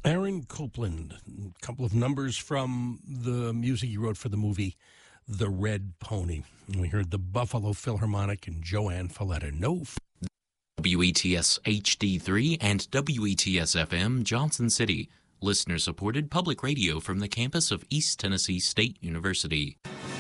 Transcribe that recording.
Aaron Copland, a couple of numbers from the music he wrote for the movie The Red Pony. We heard the Buffalo Philharmonic and Joanne Falletta. WETS HD3 and WETS FM Johnson City. Listener-supported public radio from the campus of East Tennessee State University.